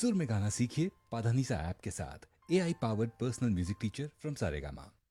सुर में गाना सीखिए पाधानीसा ऐप के साथ। AI powered personal music teacher from Saregama.